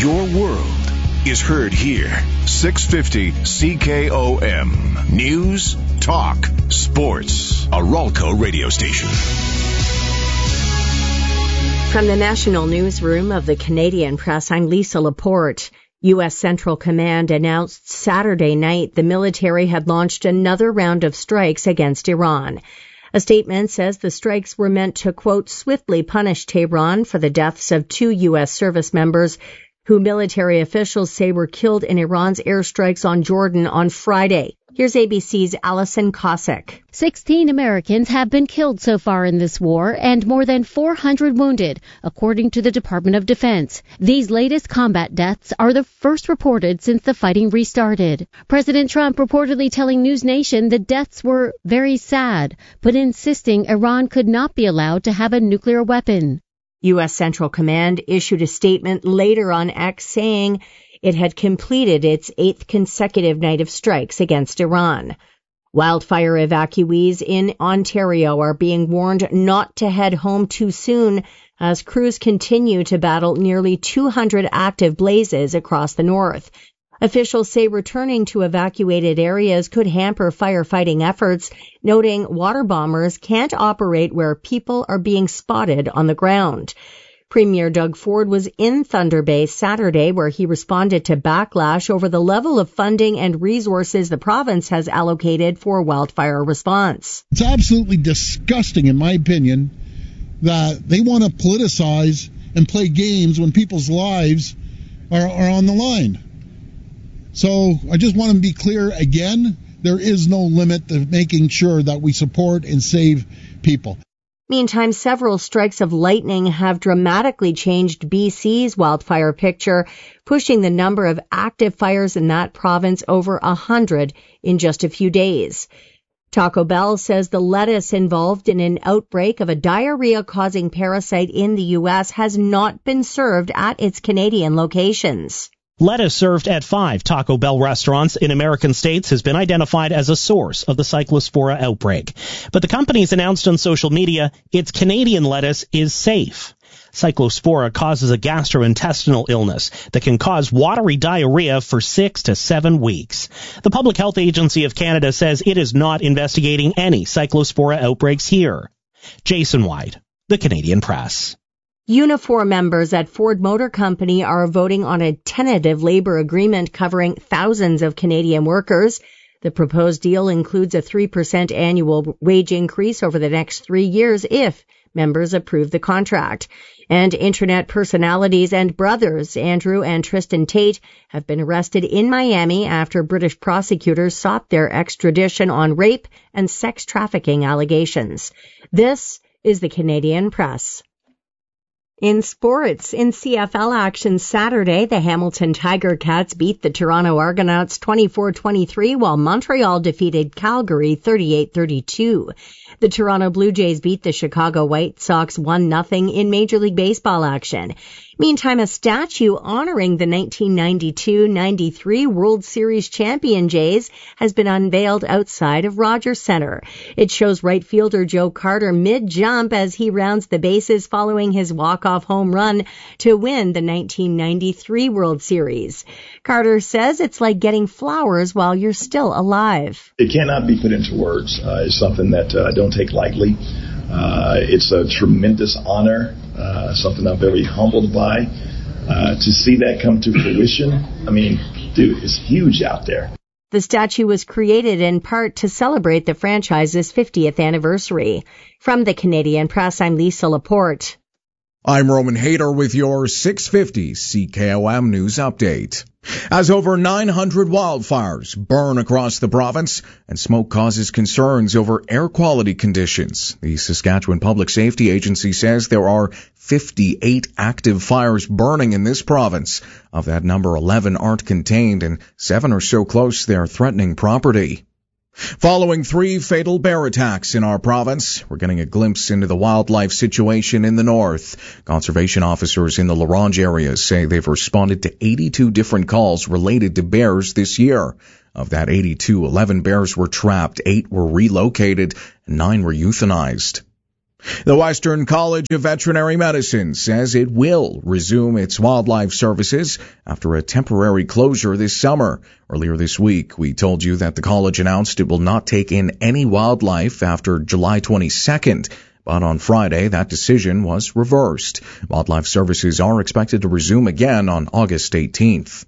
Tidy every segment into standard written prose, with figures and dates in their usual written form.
Your world is heard here. 650 CKOM. News, talk, sports. A Ralco radio station. From the National Newsroom of the Canadian Press, I'm Lisa Laporte. U.S. Central Command announced Saturday night the military had launched another round of strikes against Iran. A statement says the strikes were meant to, quote, swiftly punish Tehran for the deaths of 2 U.S. service members who military officials say were killed in Iran's airstrikes on Jordan on Friday. Here's ABC's Allison Cossack. 16 Americans have been killed so far in this war and more than 400 wounded, according to the Department of Defense. These latest combat deaths are the first reported since the fighting restarted. President Trump reportedly telling News Nation the deaths were very sad, but insisting Iran could not be allowed to have a nuclear weapon. U.S. Central Command issued a statement later on X saying it had completed its 8th consecutive night of strikes against Iran. Wildfire evacuees in Ontario are being warned not to head home too soon as crews continue to battle nearly 200 active blazes across the north. Officials say returning to evacuated areas could hamper firefighting efforts, noting water bombers can't operate where people are being spotted on the ground. Premier Doug Ford was in Thunder Bay Saturday, where he responded to backlash over the level of funding and resources the province has allocated for wildfire response. It's absolutely disgusting, in my opinion, that they want to politicize and play games when people's lives are on the line. So I just want to be clear again, there is no limit to making sure that we support and save people. Meantime, several strikes of lightning have dramatically changed BC's wildfire picture, pushing the number of active fires in that province over 100 in just a few days. Taco Bell says the lettuce involved in an outbreak of a diarrhea-causing parasite in the U.S. has not been served at its Canadian locations. Lettuce served at 5 Taco Bell restaurants in American states has been identified as a source of the Cyclospora outbreak. But the company's announced on social media its Canadian lettuce is safe. Cyclospora causes a gastrointestinal illness that can cause watery diarrhea for 6 to 7 weeks. The Public Health Agency of Canada says it is not investigating any Cyclospora outbreaks here. Jason White, the Canadian Press. Unifor members at Ford Motor Company are voting on a tentative labor agreement covering thousands of Canadian workers. The proposed deal includes a 3% annual wage increase over the next 3 years if members approve the contract. And internet personalities and brothers Andrew and Tristan Tate have been arrested in Miami after British prosecutors sought their extradition on rape and sex trafficking allegations. This is the Canadian Press. In sports, in CFL action Saturday, the Hamilton Tiger Cats beat the Toronto Argonauts 24-23, while Montreal defeated Calgary 38-32. The Toronto Blue Jays beat the Chicago White Sox 1-0 in Major League Baseball action. Meantime, a statue honoring the 1992-93 World Series champion Jays has been unveiled outside of Rogers Centre. It shows right fielder Joe Carter mid-jump as he rounds the bases following his walk-off home run to win the 1993 World Series. Carter says it's like getting flowers while you're still alive. It cannot be put into words. It's something that I don't take lightly. It's a tremendous honor, something I'm very humbled by. To see that come to fruition, I mean, dude, it's huge out there. The statue was created in part to celebrate the franchise's 50th anniversary. From the Canadian Press, I'm Lisa Laporte. I'm Roman Hayter with your 650 CKOM News Update. As over 900 wildfires burn across the province and smoke causes concerns over air quality conditions, the Saskatchewan Public Safety Agency says there are 58 active fires burning in this province. Of that number, 11 aren't contained and 7 are so close they're threatening property. Following 3 fatal bear attacks in our province, we're getting a glimpse into the wildlife situation in the north. Conservation officers in the La Ronge area say they've responded to 82 different calls related to bears this year. Of that 82, 11 bears were trapped, 8 were relocated, and 9 were euthanized. The Western College of Veterinary Medicine says it will resume its wildlife services after a temporary closure this summer. Earlier this week, we told you that the college announced it will not take in any wildlife after July 22nd. But on Friday, that decision was reversed. Wildlife services are expected to resume again on August 18th.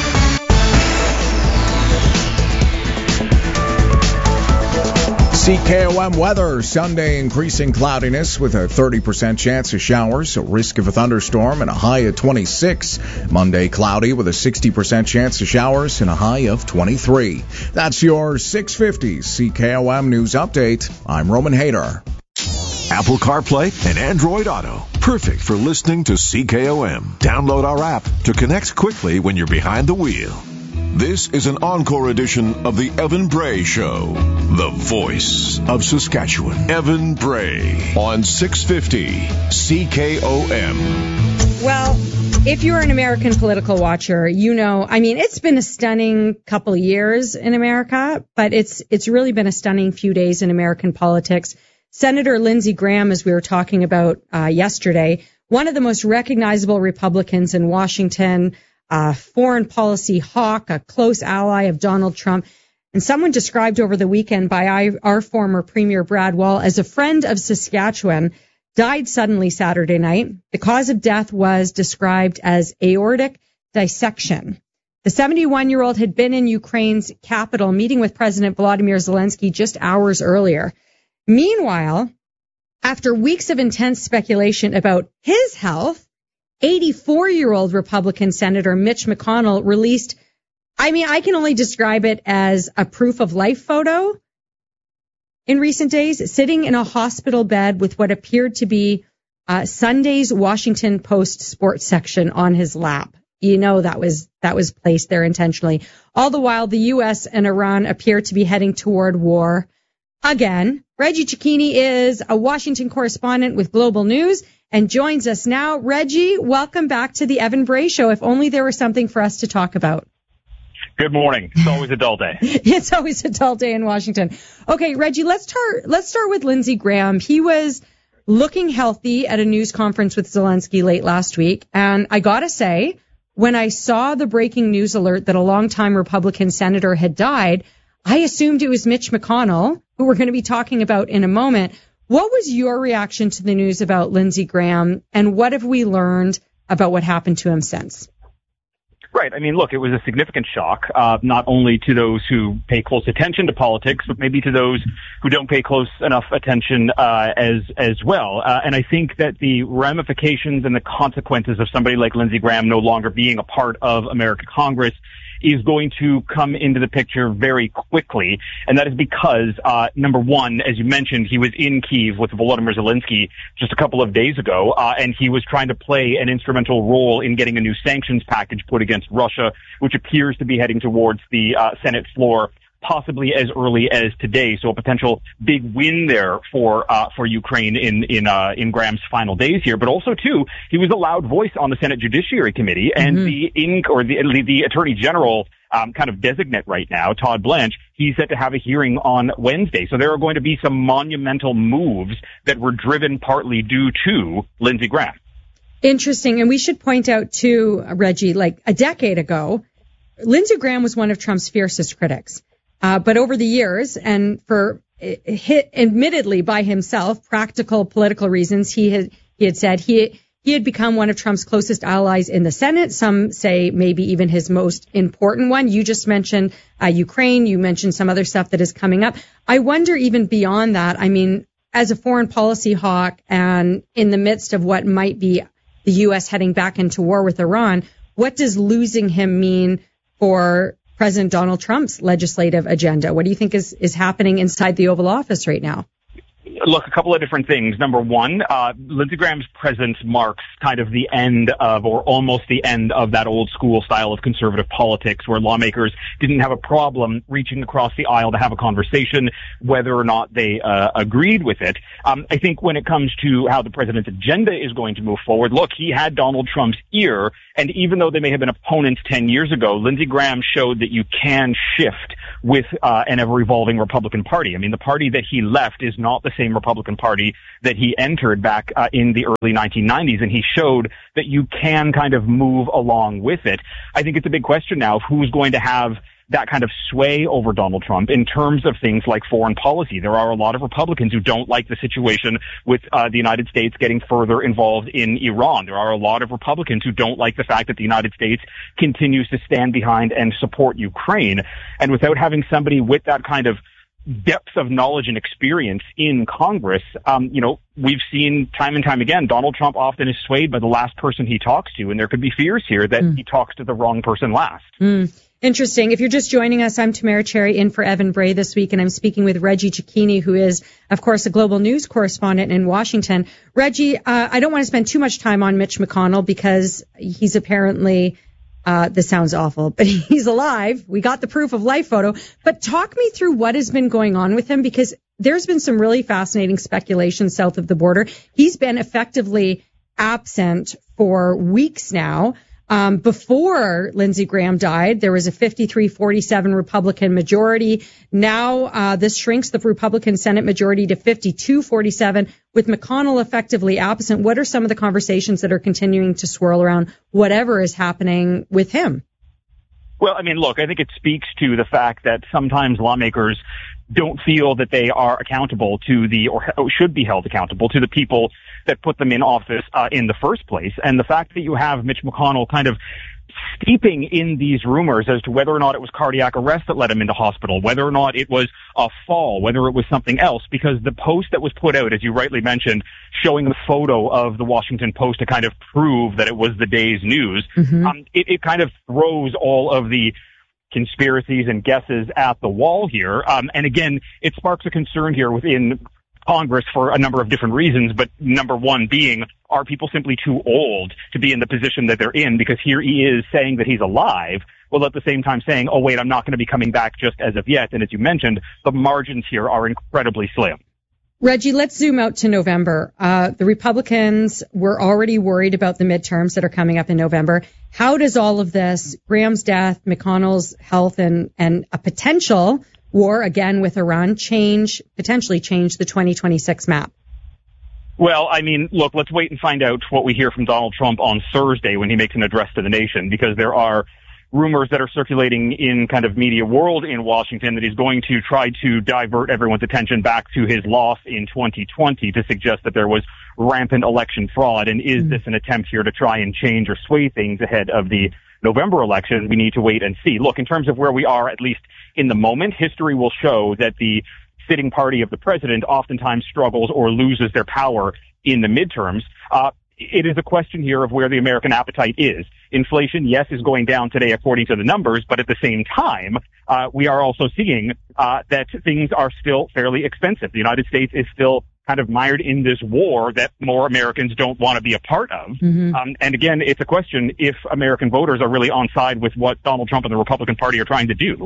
CKOM weather, Sunday increasing cloudiness with a 30% chance of showers, a risk of a thunderstorm and a high of 26. Monday cloudy with a 60% chance of showers and a high of 23. That's your 650 CKOM news update. I'm Roman Hayter. Apple CarPlay and Android Auto. Perfect for listening to CKOM. Download our app to connect quickly when you're behind the wheel. This is an encore edition of the Evan Bray Show, the voice of Saskatchewan. Evan Bray on 650 CKOM. Well, if you're an American political watcher, you know, it's been a stunning couple of years in America, but it's really been a stunning few days in American politics. Senator Lindsey Graham, as we were talking about yesterday, one of the most recognizable Republicans in Washington, foreign policy hawk, a close ally of Donald Trump, and someone described over the weekend by our former Premier Brad Wall as a friend of Saskatchewan, died suddenly Saturday night. The cause of death was described as aortic dissection. The 71-year-old had been in Ukraine's capital meeting with President Volodymyr Zelensky just hours earlier. Meanwhile, after weeks of intense speculation about his health, 84-year-old Republican Senator Mitch McConnell released, I can only describe it as a proof of life photo in recent days, sitting in a hospital bed with what appeared to be Sunday's Washington Post sports section on his lap. You know that was placed there intentionally. All the while, the U.S. and Iran appear to be heading toward war again. Reggie Cecchini is a Washington correspondent with Global News and joins us now. Reggie, welcome back to the Evan Bray Show. If only there was something for us to talk about. Good morning. It's always a dull day. It's always a dull day in Washington. Okay, Reggie, let's start with Lindsey Graham. He was looking healthy at a news conference with Zelensky late last week. And I got to say, when I saw the breaking news alert that a longtime Republican senator had died, I assumed it was Mitch McConnell, who we're going to be talking about in a moment. What was your reaction to the news about Lindsey Graham, and what have we learned about what happened to him since? Right. Look, it was a significant shock, not only to those who pay close attention to politics, but maybe to those who don't pay close enough attention as well. And I think that the ramifications and the consequences of somebody like Lindsey Graham no longer being a part of American Congress is going to come into the picture very quickly. And that is because, number one, as you mentioned, he was in Kyiv with Volodymyr Zelensky just a couple of days ago, and he was trying to play an instrumental role in getting a new sanctions package put against Russia, which appears to be heading towards the Senate floor possibly as early as today. So a potential big win there for Ukraine in Graham's final days here. But also too, he was a loud voice on the Senate Judiciary Committee, and the Attorney General kind of designate right now, Todd Blanche, he's set to have a hearing on Wednesday. So there are going to be some monumental moves that were driven partly due to Lindsey Graham. Interesting. And we should point out too, Reggie, like a decade ago, Lindsey Graham was one of Trump's fiercest critics. But over the years, and for admittedly by himself, practical political reasons, he had said he had become one of Trump's closest allies in the Senate. Some say maybe even his most important one. You just mentioned Ukraine. You mentioned some other stuff that is coming up. I wonder even beyond that, as a foreign policy hawk and in the midst of what might be the U.S. heading back into war with Iran, what does losing him mean for President Donald Trump's legislative agenda? What do you think is happening inside the Oval Office right now? Look, a couple of different things. Number one, Lindsey Graham's presence marks kind of the end of, or almost the end of, that old school style of conservative politics where lawmakers didn't have a problem reaching across the aisle to have a conversation, whether or not they agreed with it. I think when it comes to how the president's agenda is going to move forward, look, he had Donald Trump's ear, and even though they may have been opponents 10 years ago, Lindsey Graham showed that you can shift with an ever-evolving Republican Party. I mean, the party that he left is not the same Republican Party that he entered back in the early 1990s, and he showed that you can kind of move along with it. I think it's a big question now of who's going to have that kind of sway over Donald Trump in terms of things like foreign policy. There are a lot of Republicans who don't like the situation with the United States getting further involved in Iran. There are a lot of Republicans who don't like the fact that the United States continues to stand behind and support Ukraine. And without having somebody with that kind of depth of knowledge and experience in Congress, we've seen time and time again, Donald Trump often is swayed by the last person he talks to, and there could be fears here that he talks to the wrong person last. Interesting. If you're just joining us, I'm Tamara Cherry in for Evan Bray this week, and I'm speaking with Reggie Cecchini, who is, of course, a global news correspondent in Washington. Reggie, I don't want to spend too much time on Mitch McConnell because he's apparently, this sounds awful, but he's alive. We got the proof of life photo. But talk me through what has been going on with him, because there's been some really fascinating speculation south of the border. He's been effectively absent for weeks now. Before Lindsey Graham died, there was a 53-47 Republican majority. Now, this shrinks the Republican Senate majority to 52-47 with McConnell effectively absent. What are some of the conversations that are continuing to swirl around whatever is happening with him? Well, I mean, look, I think it speaks to the fact that sometimes lawmakers don't feel that they are accountable to or should be held accountable to the people that put them in office in the first place. And the fact that you have Mitch McConnell kind of steeping in these rumors as to whether or not it was cardiac arrest that led him into hospital, whether or not it was a fall, whether it was something else, because the post that was put out, as you rightly mentioned, showing the photo of the Washington Post to kind of prove that it was the day's news, it kind of throws all of the conspiracies and guesses at the wall here. And again, it sparks a concern here within Congress for a number of different reasons, but number one being, are people simply too old to be in the position that they're in? Because here he is saying that he's alive, while at the same time saying, oh wait, I'm not going to be coming back just as of yet. And as you mentioned, the margins here are incredibly slim. Reggie, let's zoom out to November. The Republicans were already worried about the midterms that are coming up in November. How does all of this, Graham's death, McConnell's health, and a potential war again with Iran potentially change the 2026 map? Well, I mean, look, let's wait and find out what we hear from Donald Trump on Thursday when he makes an address to the nation, because there are rumors that are circulating in kind of media world in Washington that he's going to try to divert everyone's attention back to his loss in 2020 to suggest that there was rampant election fraud. And is this an attempt here to try and change or sway things ahead of the November election? We need to wait and see. Look, in terms of where we are, at least in the moment, history will show that the sitting party of the president oftentimes struggles or loses their power in the midterms. It is a question here of where the American appetite is. Inflation, yes, is going down today according to the numbers, but at the same time, we are also seeing that things are still fairly expensive. The United States is still kind of mired in this war that more Americans don't want to be a part of. And again, it's a question if American voters are really on side with what Donald Trump and the Republican Party are trying to do.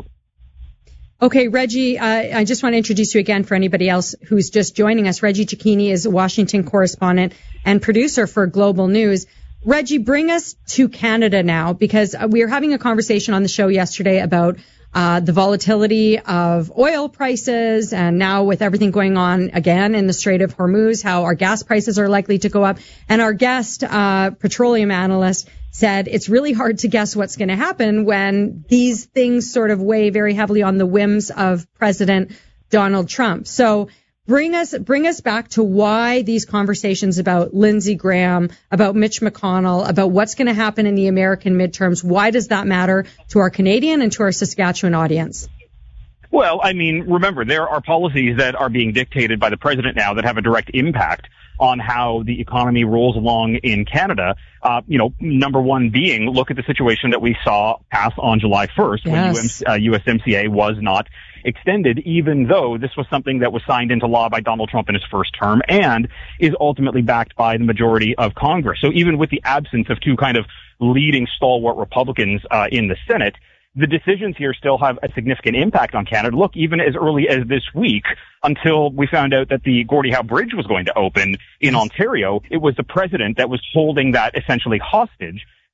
Okay, Reggie, I just want to introduce you again for anybody else who's just joining us. Reggie Cecchini is a Washington correspondent and producer for Global News. Reggie, bring us to Canada now, because we were having a conversation on the show yesterday about the volatility of oil prices, and now with everything going on again in the Strait of Hormuz, how our gas prices are likely to go up. And our guest, petroleum analyst, said it's really hard to guess what's going to happen when these things sort of weigh very heavily on the whims of President Donald Trump. So bring us back to why these conversations about Lindsey Graham, about Mitch McConnell, about what's going to happen in the American midterms. Why does that matter to our Canadian and to our Saskatchewan audience? Well, I mean, remember, there are policies that are being dictated by the president now that have a direct impact on how the economy rolls along in Canada. Number one being, look at the situation that we saw pass on July 1st when USMCA was not extended, even though this was something that was signed into law by Donald Trump in his first term and is ultimately backed by the majority of Congress. So even with the absence of two kind of leading stalwart Republicans in the Senate, the decisions here still have a significant impact on Canada. Look, even as early as this week, until we found out that the Gordie Howe Bridge was going to open in Ontario, it was the president that was holding that essentially hostage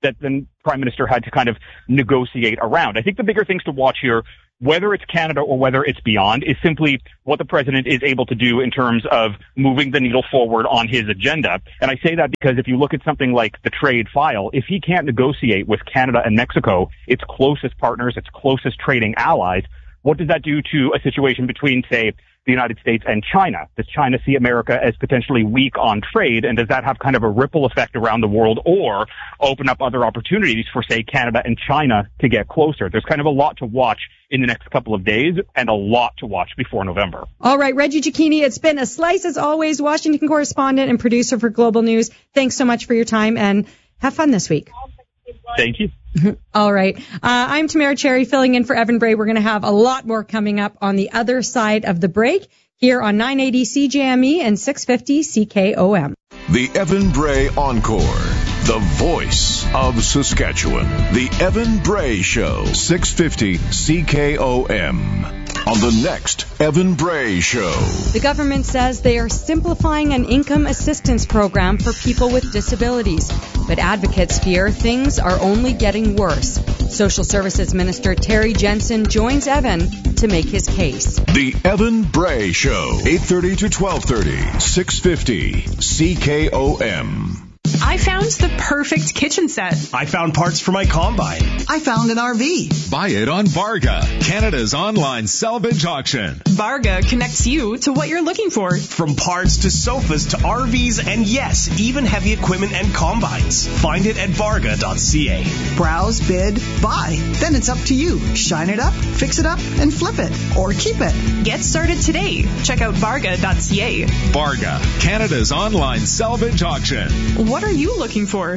that the Prime Minister had to kind of negotiate around. I think the bigger things to watch here, whether it's Canada or whether it's beyond, is simply what the president is able to do in terms of moving the needle forward on his agenda. And I say that because if you look at something like the trade file, if he can't negotiate with Canada and Mexico, its closest partners, its closest trading allies, what does that do to a situation between, say, the United States and China? Does China see America as potentially weak on trade, and does that have kind of a ripple effect around the world or open up other opportunities for, say, Canada and China to get closer? There's kind of a lot to watch in the next couple of days and a lot to watch before November. All right, Reggie Cecchini, it's been a slice as always, Washington correspondent and producer for Global News. Thanks so much for your time, and have fun this week. Thank you. All right. I'm Tamara Cherry filling in for Evan Bray. We're going to have a lot more coming up on the other side of the break here on 980 CJME and 650 CKOM. The Evan Bray Encore, the voice of Saskatchewan. The Evan Bray Show, 650 CKOM. On the next Evan Bray Show. The government says they are simplifying an income assistance program for people with disabilities, but advocates fear things are only getting worse. Social Services Minister Terry Jensen joins Evan to make his case. The Evan Bray Show, 8:30 to 12:30, 650 CKOM. I found the perfect kitchen set. I found parts for my combine. I found an RV. Buy it on Varga, Canada's online salvage auction. Varga connects you to what you're looking for. From parts to sofas to RVs and yes, even heavy equipment and combines. Find it at varga.ca. Browse, bid, buy. Then it's up to you. Shine it up, fix it up, and flip it. Or keep it. Get started today. Check out varga.ca. Varga, Canada's online salvage auction. What are you looking for?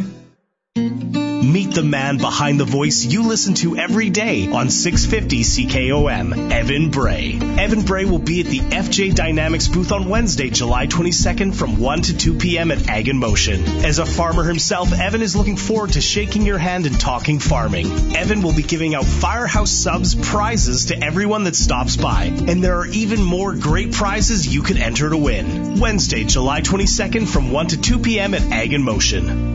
Meet the man behind the voice you listen to every day on 650 CKOM, Evan Bray. Evan Bray will be at the FJ Dynamics booth on Wednesday, July 22nd from 1 to 2 p.m. at Ag in Motion. As a farmer himself, Evan is looking forward to shaking your hand and talking farming. Evan will be giving out Firehouse Subs prizes to everyone that stops by. And there are even more great prizes you could enter to win. Wednesday, July 22nd from 1 to 2 p.m. at Ag in Motion.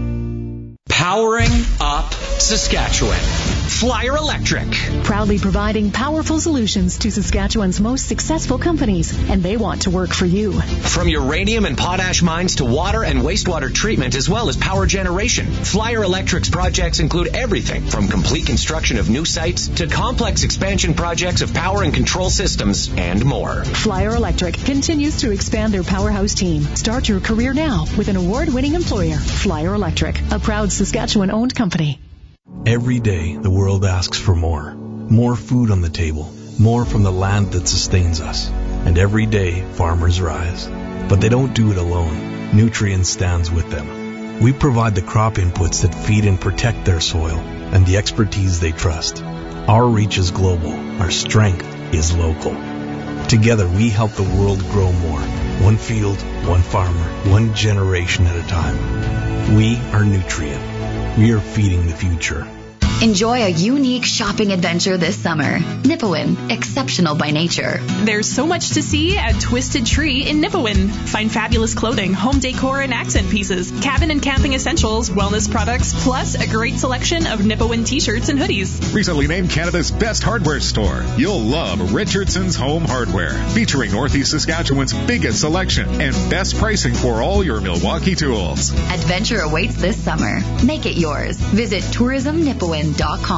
Powering up Saskatchewan. Flyer Electric. Proudly providing powerful solutions to Saskatchewan's most successful companies, and they want to work for you. From uranium and potash mines to water and wastewater treatment as well as power generation, Flyer Electric's projects include everything from complete construction of new sites to complex expansion projects of power and control systems and more. Flyer Electric continues to expand their powerhouse team. Start your career now with an award-winning employer, Flyer Electric, a proud Saskatchewan-owned company. Every day, the world asks for more. More food on the table. More from the land that sustains us. And every day, farmers rise. But they don't do it alone. Nutrien stands with them. We provide the crop inputs that feed and protect their soil and the expertise they trust. Our reach is global. Our strength is local. Together, we help the world grow more. One field, one farmer, one generation at a time. We are Nutrien. We are feeding the future. Enjoy a unique shopping adventure this summer. Nipawin, exceptional by nature. There's so much to see at Twisted Tree in Nipawin. Find fabulous clothing, home decor and accent pieces, cabin and camping essentials, wellness products, plus a great selection of Nipawin t-shirts and hoodies. Recently named Canada's best hardware store, you'll love Richardson's Home Hardware, featuring Northeast Saskatchewan's biggest selection and best pricing for all your Milwaukee tools. Adventure awaits this summer. Make it yours. Visit tourismnipawin.com.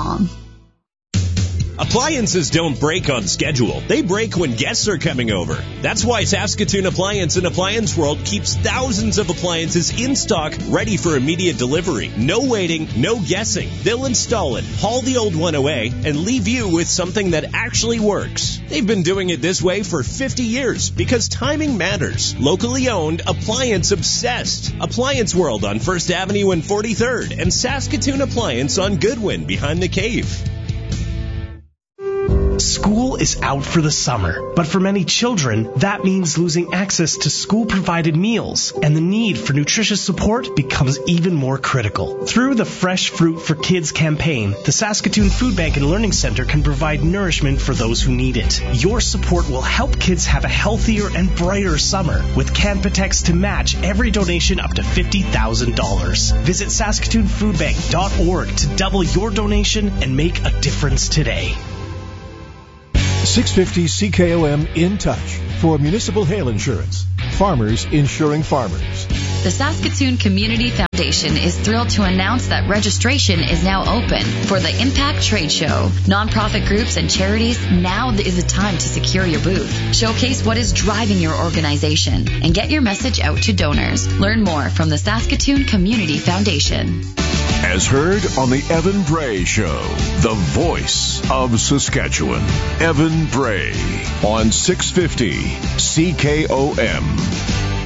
Appliances don't break on schedule. They break when guests are coming over. That's why Saskatoon Appliance and Appliance World keeps thousands of appliances in stock, ready for immediate delivery. No waiting, no guessing. They'll install it, haul the old one away, and leave you with something that actually works. They've been doing it this way for 50 years because timing matters. Locally owned, appliance obsessed. Appliance World on 1st Avenue and 43rd, and Saskatoon Appliance on Goodwin behind the cave. School is out for the summer, but for many children, that means losing access to school-provided meals, and the need for nutritious support becomes even more critical. Through the Fresh Fruit for Kids campaign, the Saskatoon Food Bank and Learning Center can provide nourishment for those who need it. Your support will help kids have a healthier and brighter summer, with Canpotex to match every donation up to $50,000. Visit SaskatoonFoodBank.org to double your donation and make a difference today. 650 CKOM In Touch for municipal hail insurance. Farmers insuring farmers. The Saskatoon Community Foundation is thrilled to announce that registration is now open for the Impact Trade Show. Nonprofit groups and charities, now is the time to secure your booth. Showcase what is driving your organization and get your message out to donors. Learn more from the Saskatoon Community Foundation. As heard on the Evan Bray Show, the voice of Saskatchewan. Evan Bray on 650 CKOM.